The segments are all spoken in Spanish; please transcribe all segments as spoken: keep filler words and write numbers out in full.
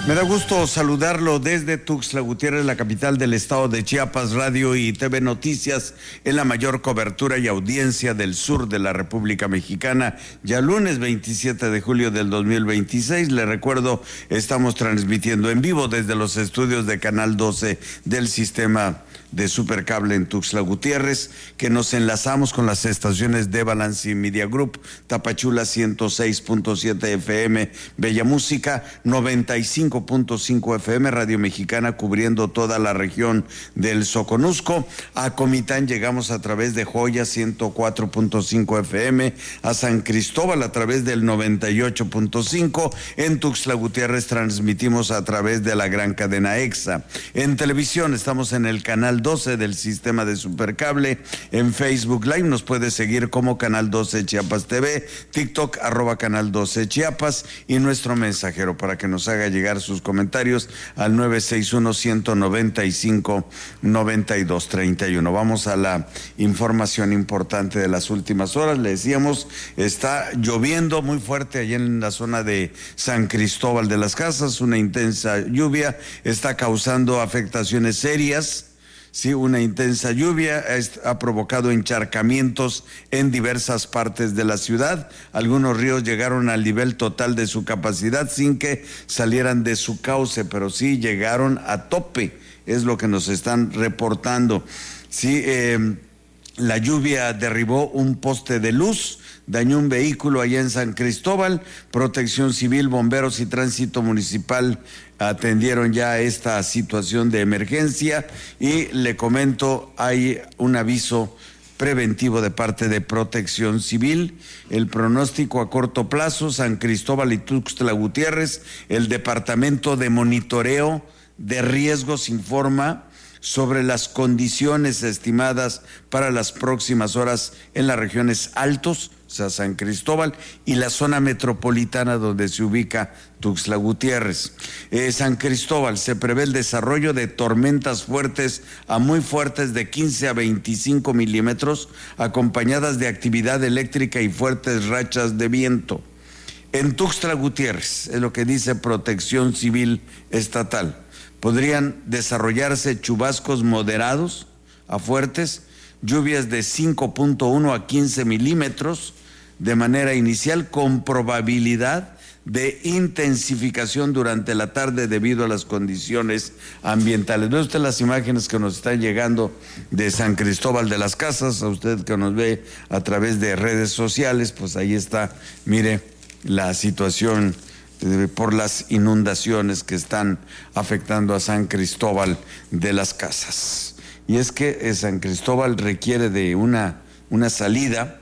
Me da gusto saludarlo desde Tuxtla Gutiérrez, la capital del estado de Chiapas. Radio y T V Noticias en la mayor cobertura y audiencia del sur de la República Mexicana. Ya lunes veintisiete de julio del dos mil veintiséis, le recuerdo, estamos transmitiendo en vivo desde los estudios de Canal doce del sistema de Supercable en Tuxtla Gutiérrez, que nos enlazamos con las estaciones de Balance Media Group, Tapachula ciento seis punto siete F M, Bella Música noventa y cinco punto cinco F M, Radio Mexicana cubriendo toda la región del Soconusco. A Comitán llegamos a través de Joya ciento cuatro punto cinco F M, a San Cristóbal a través del noventa y ocho punto cinco, en Tuxtla Gutiérrez transmitimos a través de la gran cadena EXA. En televisión estamos en el canal doce del sistema de Supercable, en Facebook Live nos puede seguir como Canal doce Chiapas T V, TikTok arroba Canal doce Chiapas, y nuestro mensajero para que nos haga llegar sus comentarios al nueve seis uno, uno nueve cinco, nueve dos tres uno. Vamos a la información importante de las últimas horas. Le decíamos, está lloviendo muy fuerte allá en la zona de San Cristóbal de las Casas, una intensa lluvia está causando afectaciones serias. Sí, una intensa lluvia ha provocado encharcamientos en diversas partes de la ciudad. Algunos ríos llegaron al nivel total de su capacidad sin que salieran de su cauce, pero sí llegaron a tope, es lo que nos están reportando. Sí, eh, la lluvia derribó un poste de luz, dañó un vehículo allá en San Cristóbal. Protección Civil, Bomberos y Tránsito Municipal atendieron ya esta situación de emergencia, y le comento, hay un aviso preventivo de parte de Protección Civil. El pronóstico a corto plazo: San Cristóbal y Tuxtla Gutiérrez. El Departamento de Monitoreo de Riesgos informa sobre las condiciones estimadas para las próximas horas en las regiones altos, o sea, San Cristóbal, y la zona metropolitana donde se ubica Tuxtla Gutiérrez. Eh, San Cristóbal, se prevé el desarrollo de tormentas fuertes a muy fuertes de quince a veinticinco milímetros, acompañadas de actividad eléctrica y fuertes rachas de viento. En Tuxtla Gutiérrez, es lo que dice Protección Civil Estatal, podrían desarrollarse chubascos moderados a fuertes, lluvias de cinco punto uno a quince milímetros de manera inicial, con probabilidad de intensificación durante la tarde debido a las condiciones ambientales. Ve usted las imágenes que nos están llegando de San Cristóbal de las Casas, a usted que nos ve a través de redes sociales, pues ahí está, mire la situación por las inundaciones que están afectando a San Cristóbal de las Casas. Y es que San Cristóbal requiere de una, una salida,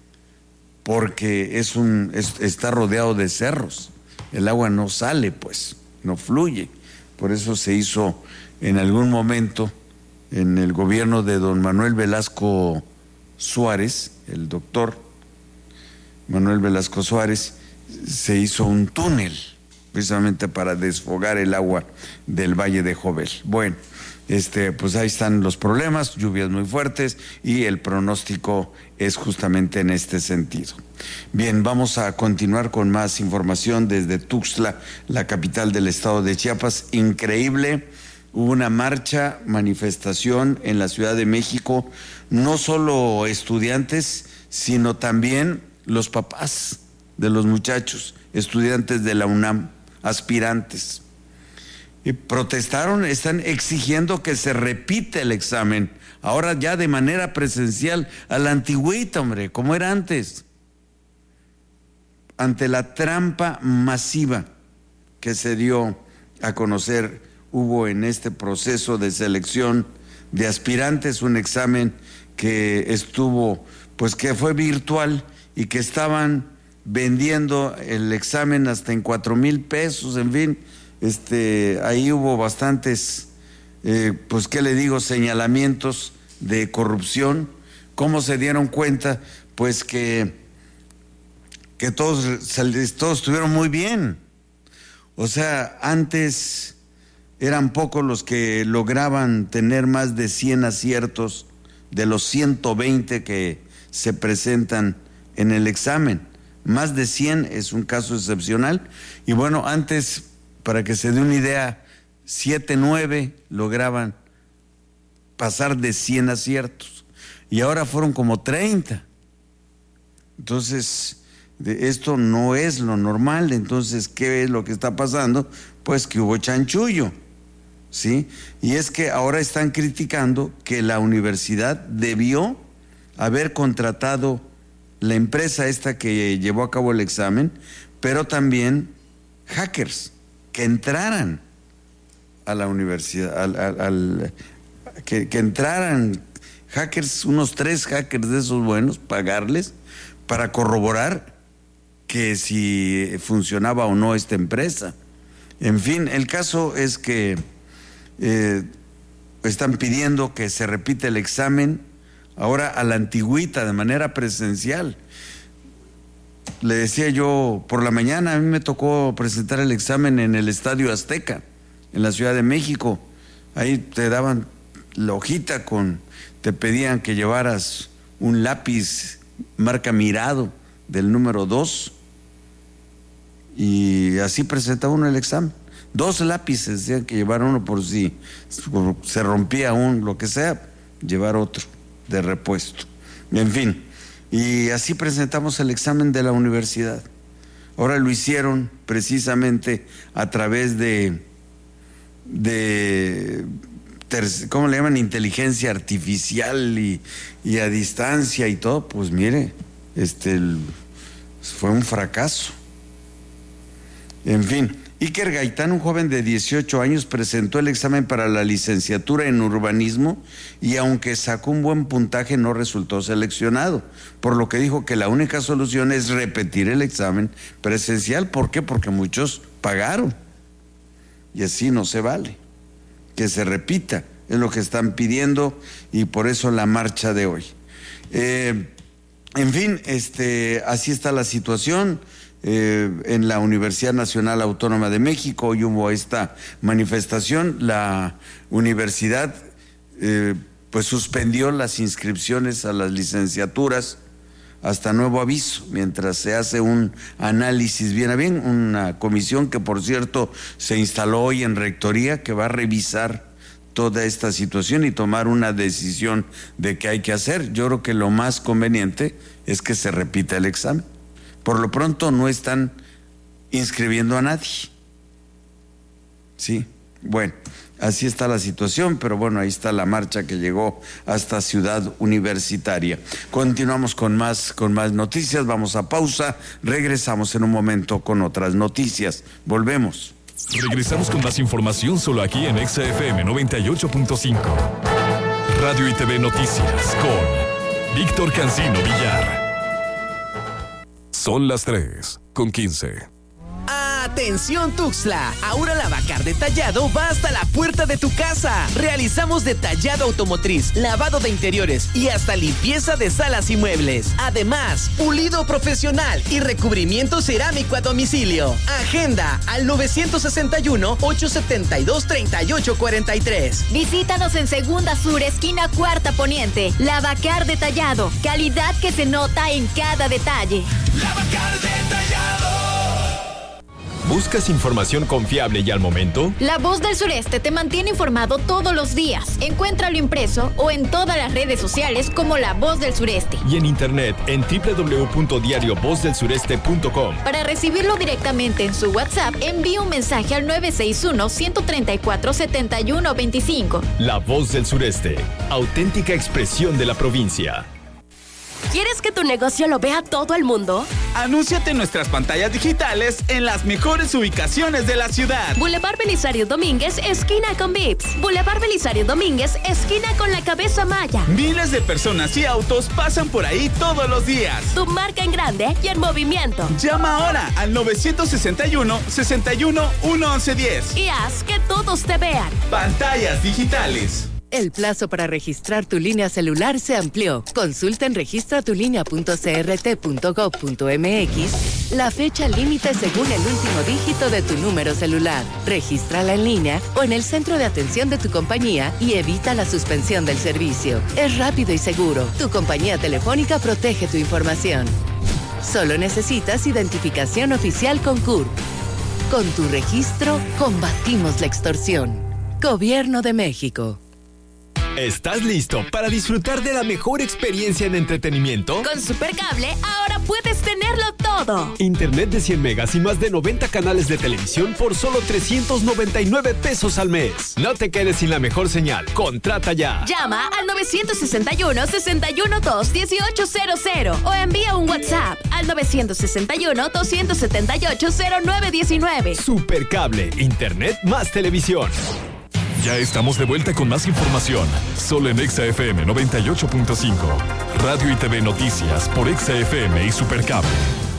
porque es un, es, está rodeado de cerros. El agua no sale, pues, no fluye. Por eso se hizo en algún momento, en el gobierno de don Manuel Velasco Suárez, el doctor Manuel Velasco Suárez, se hizo un túnel precisamente para desfogar el agua del Valle de Jovel. Bueno, este, pues ahí están los problemas, lluvias muy fuertes, y el pronóstico es justamente en este sentido. Bien, vamos a continuar con más información desde Tuxtla, la capital del estado de Chiapas. Increíble, hubo una marcha, manifestación en la Ciudad de México, no solo estudiantes, sino también los papás de los muchachos, estudiantes de la UNAM, aspirantes. Y protestaron, están exigiendo que se repita el examen, ahora ya de manera presencial, a la antigüita, hombre, como era antes, ante la trampa masiva que se dio a conocer. Hubo en este proceso de selección de aspirantes un examen que estuvo, pues que fue virtual, y que estaban vendiendo el examen hasta en cuatro mil pesos, en fin. Este, ahí hubo bastantes, eh, pues qué le digo, señalamientos de corrupción. ¿Cómo se dieron cuenta? Pues que, que todos, todos estuvieron muy bien. O sea, antes eran pocos los que lograban tener más de cien aciertos de los ciento veinte que se presentan en el examen. Más de cien es un caso excepcional. Y bueno, antes para que se dé una idea, siete, nueve lograban pasar de cien aciertos y ahora fueron como treinta. Entonces, de esto no es lo normal. Entonces, ¿qué es lo que está pasando? Pues que hubo chanchullo, ¿sí? Y es que ahora están criticando que la universidad debió haber contratado la empresa esta que llevó a cabo el examen, pero también hackers que entraran a la universidad, al, al, al, que, que entraran hackers, unos tres hackers de esos buenos, pagarles para corroborar que si funcionaba o no esta empresa. En fin, el caso es que eh, están pidiendo que se repita el examen ahora a la antigüita, de manera presencial. Le decía yo por la mañana, a mí me tocó presentar el examen en el Estadio Azteca, en la Ciudad de México. Ahí te daban la hojita con, te pedían que llevaras un lápiz marca Mirado del número dos y así presentaba uno el examen. Dos lápices, decían que llevar uno por si se rompía un, lo que sea, llevar otro de repuesto. En fin, y así presentamos el examen de la universidad. Ahora lo hicieron precisamente a través de, de ¿cómo le llaman? Inteligencia artificial y, y a distancia y todo. Pues mire, este el, fue un fracaso. En fin, Iker Gaitán, un joven de dieciocho años, presentó el examen para la licenciatura en urbanismo y aunque sacó un buen puntaje no resultó seleccionado, por lo que dijo que la única solución es repetir el examen presencial. ¿Por qué? Porque muchos pagaron y así no se vale. Que se repita, es lo que están pidiendo y por eso la marcha de hoy. Eh, en fin, este, así está la situación. Eh, en la Universidad Nacional Autónoma de México hoy hubo esta manifestación. La universidad eh, pues suspendió las inscripciones a las licenciaturas hasta nuevo aviso, mientras se hace un análisis bien a bien, una comisión que por cierto se instaló hoy en Rectoría que va a revisar toda esta situación y tomar una decisión de qué hay que hacer. Yo creo que lo más conveniente es que se repita el examen. Por lo pronto no están inscribiendo a nadie. Sí, bueno, así está la situación, pero bueno, ahí está la marcha que llegó hasta Ciudad Universitaria. Continuamos con más, con más noticias, vamos a pausa, regresamos en un momento con otras noticias. Volvemos. Regresamos con más información solo aquí en Exa F M noventa y ocho punto cinco. Radio y T V Noticias con Víctor Cancino Villar. Son las tres con quince. ¡Atención Tuxtla! Ahora la Bacar Detallado va hasta la puerta de tu casa. Realizamos detallado automotriz, lavado de interiores y hasta limpieza de salas y muebles. Además, pulido profesional y recubrimiento cerámico a domicilio. Agenda al nueve seis uno, ocho siete dos, tres ocho cuatro tres. Visítanos en Segunda Sur, esquina Cuarta Poniente. La Bacar Detallado. Calidad que se nota en cada detalle. La Bacar Detallado. ¿Buscas información confiable y al momento? La Voz del Sureste te mantiene informado todos los días. Encuéntralo impreso o en todas las redes sociales como La Voz del Sureste. Y en internet en doble u doble u doble u punto diario voz del sureste punto com. Para recibirlo directamente en su WhatsApp, envíe un mensaje al nueve seis uno, uno tres cuatro, siete uno dos cinco. La Voz del Sureste, auténtica expresión de la provincia. ¿Quieres que tu negocio lo vea todo el mundo? Anúnciate en nuestras pantallas digitales en las mejores ubicaciones de la ciudad. Boulevard Belisario Domínguez, esquina con Vips. Boulevard Belisario Domínguez, esquina con la Cabeza Maya. Miles de personas y autos pasan por ahí todos los días. Tu marca en grande y en movimiento. Llama ahora al nueve seis uno, seis uno, uno once diez. Y haz que todos te vean. Pantallas digitales. El plazo para registrar tu línea celular se amplió. Consulta en registra tu línea punto c r t punto gov punto m x la fecha límite según el último dígito de tu número celular. Regístrala en línea o en el centro de atención de tu compañía y evita la suspensión del servicio. Es rápido y seguro. Tu compañía telefónica protege tu información. Solo necesitas identificación oficial con C U R P. Con tu registro, combatimos la extorsión. Gobierno de México. ¿Estás listo para disfrutar de la mejor experiencia en entretenimiento? Con Supercable ahora puedes tenerlo todo. Internet de cien megas y más de noventa canales de televisión por solo trescientos noventa y nueve pesos al mes. No te quedes sin la mejor señal. Contrata ya. Llama al nueve seis uno, seis uno dos, uno ocho cero cero o envía un WhatsApp al nueve seis uno, dos siete ocho, cero nueve uno nueve. Supercable, Internet más televisión. Ya estamos de vuelta con más información, solo en Exa F M noventa y ocho punto cinco. Radio y T V Noticias por Exa F M y Supercable.